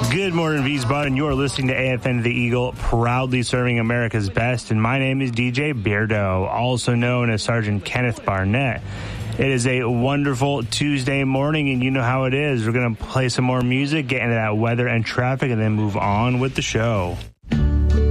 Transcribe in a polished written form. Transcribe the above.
Good morning, Wiesbaden. You are listening to AFN The Eagle, proudly serving America's best. And my name is DJ Beardo, also known as Sergeant Kenneth Barnett. It is a wonderful Tuesday morning, and you know how it is. We're going to play some more music, get into that weather and traffic, and then move on with the show.